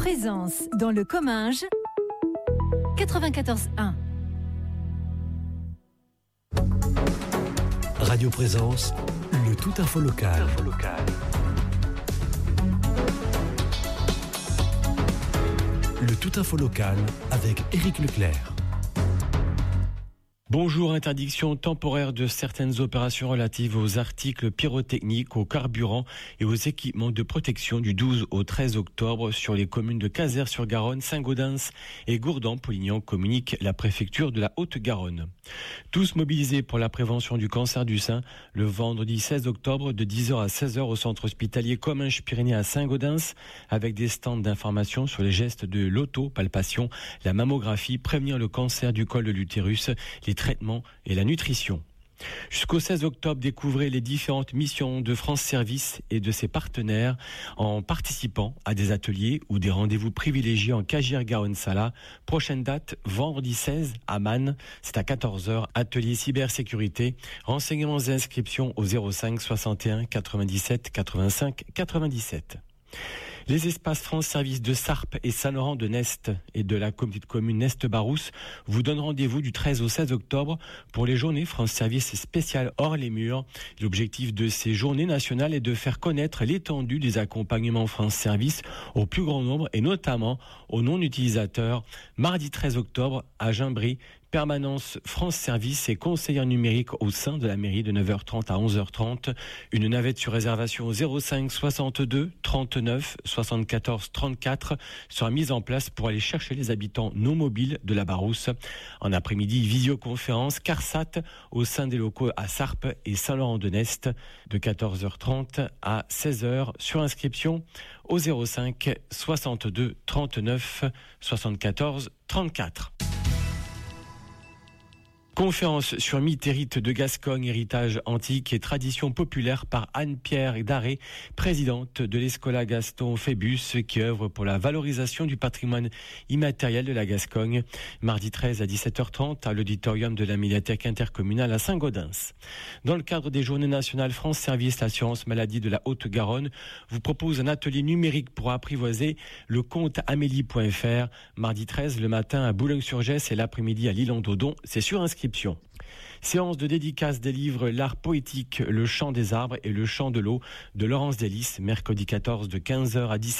Présence dans le Comminges 94.1. Radio Présence, le tout info local. Le tout info local avec Éric Leclerc. Bonjour, interdiction temporaire de certaines opérations relatives aux articles pyrotechniques, aux carburants et aux équipements de protection du 12 au 13 octobre sur les communes de Cazeres-sur-Garonne, Saint-Gaudens et Gourdan-Polignan, communique la préfecture de la Haute-Garonne. Tous mobilisés pour la prévention du cancer du sein le vendredi 16 octobre de 10h à 16h au centre hospitalier Comminges-Pyrénées à Saint-Gaudens avec des stands d'information sur les gestes de l'autopalpation, la mammographie, prévenir le cancer du col de l'utérus, les traitements et la nutrition. Jusqu'au 16 octobre, découvrez les différentes missions de France Service et de ses partenaires en participant à des ateliers ou des rendez-vous privilégiés en Cagières-Garonne-Sala. Prochaine date, vendredi 16 à Man, c'est à 14h, atelier cybersécurité. Renseignements et inscriptions au 05 61 97 85 97. Les espaces France Service de Sarp et Saint-Laurent-de-Nest et de la communauté de communes Nest-Barousse vous donnent rendez-vous du 13 au 16 octobre pour les journées France Service spéciales hors les murs. L'objectif de ces journées nationales est de faire connaître l'étendue des accompagnements France Service au plus grand nombre et notamment aux non-utilisateurs. Mardi 13 octobre à Gimbry, permanence France Service et conseillère numérique au sein de la mairie de 9h30 à 11h30. Une navette sur réservation au 05 62 39 74 34 sera mise en place pour aller chercher les habitants non mobiles de la Barousse. En après-midi, visioconférence CARSAT au sein des locaux à Sarp et Saint-Laurent-de-Nest de 14h30 à 16h sur inscription au 05 62 39 74 34. Conférence sur mythes et rites de Gascogne, héritage antique et tradition populaire par Anne-Pierre Daré, présidente de l'Escola Gaston Phébus, qui œuvre pour la valorisation du patrimoine immatériel de la Gascogne. Mardi 13 à 17h30 à l'auditorium de la médiathèque intercommunale à Saint-Gaudens. Dans le cadre des Journées nationales France Service l'assurance maladie de la Haute-Garonne, vous propose un atelier numérique pour apprivoiser le compte amélie.fr. Mardi 13 le matin à Boulogne-sur-Gesse et l'après-midi à L'Île-en-Dodon. C'est sur inscription. Séance de dédicace des livres L'art poétique, le chant des arbres et le chant de l'eau de Laurence Delis, mercredi 14 de 15h à 17h.